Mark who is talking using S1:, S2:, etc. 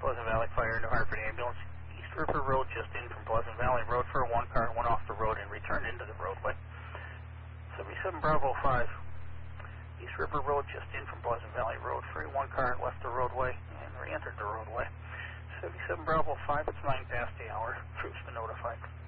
S1: Pleasant Valley Fire, New Hartford Ambulance. East River Road, just in from Pleasant Valley Road for one car, went off the road and returned into the roadway. 77 Bravo 5. East River Road, just in from Pleasant Valley Road for one car, left the roadway and re-entered the roadway. 77 Bravo 5, it's 9 past the hour. Troops been notified.